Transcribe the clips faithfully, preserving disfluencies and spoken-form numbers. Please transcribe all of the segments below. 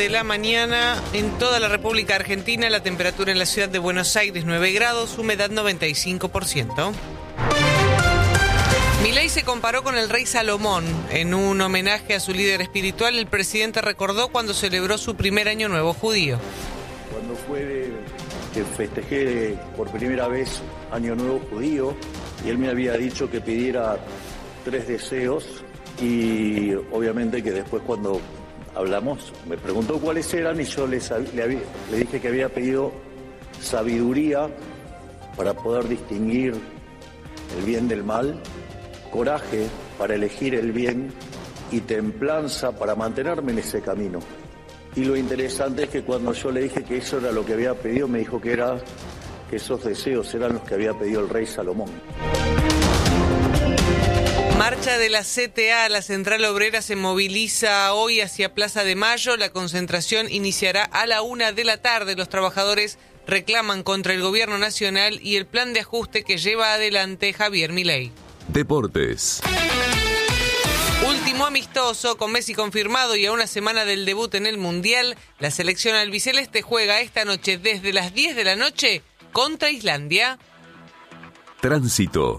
de la mañana en toda la República Argentina. La temperatura en la ciudad de Buenos Aires nueve grados, humedad noventa y cinco por ciento. Milei se comparó con el rey Salomón. En un homenaje a su líder espiritual, el presidente recordó cuando celebró su primer año nuevo judío. Cuando fue que festejé por primera vez Año Nuevo Judío, y él me había dicho que pidiera tres deseos, y obviamente que después cuando hablamos me preguntó cuáles eran, y yo le, le, había, le dije que había pedido sabiduría para poder distinguir el bien del mal, coraje para elegir el bien y templanza para mantenerme en ese camino. Y lo interesante es que cuando yo le dije que eso era lo que había pedido, me dijo que, era, que esos deseos eran los que había pedido el rey Salomón. Marcha de la C T A, la Central Obrera se moviliza hoy hacia Plaza de Mayo. La concentración iniciará a la una de la tarde. Los trabajadores reclaman contra el gobierno nacional y el plan de ajuste que lleva adelante Javier Milei. Deportes. Último amistoso, con Messi confirmado y a una semana del debut en el Mundial, la selección albiceleste juega esta noche desde las diez de la noche contra Islandia. Tránsito.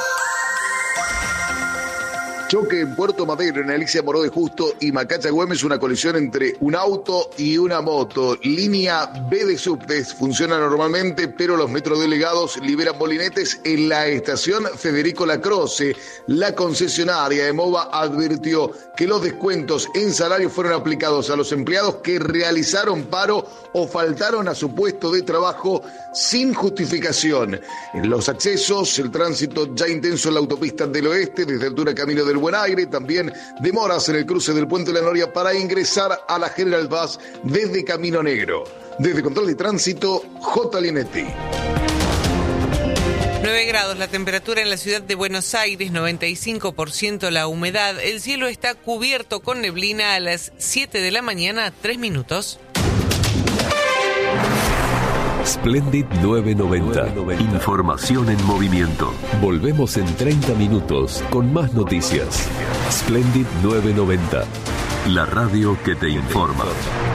Choque en Puerto Madero, en Alicia Moró de Justo y Macacha Güemes, una colisión entre un auto y una moto. Línea B de subtes funciona normalmente, pero los metrodelegados liberan molinetes en la estación Federico Lacroce. La concesionaria de MOVA advirtió que los descuentos en salario fueron aplicados a los empleados que realizaron paro o faltaron a su puesto de trabajo sin justificación. En los accesos, el tránsito ya intenso en la autopista del oeste, desde altura Camino del Buen Aire, también demoras en el cruce del Puente de la Noria para ingresar a la General Paz desde Camino Negro. Desde Control de Tránsito, J. Linetti. nueve grados la temperatura en la ciudad de Buenos Aires, noventa y cinco por ciento la humedad. El cielo está cubierto con neblina a las siete de la mañana, tres minutos. Splendid nueve noventa. Información en movimiento. Volvemos en treinta minutos con más noticias. Splendid nueve noventa. La radio que te informa.